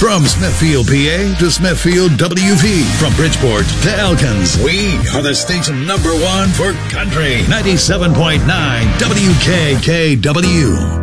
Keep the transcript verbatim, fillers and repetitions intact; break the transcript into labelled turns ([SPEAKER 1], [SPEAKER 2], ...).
[SPEAKER 1] From Smithfield, P A to Smithfield, W V. From Bridgeport to Elkins. We are the station number one for country. ninety-seven point nine W K K W.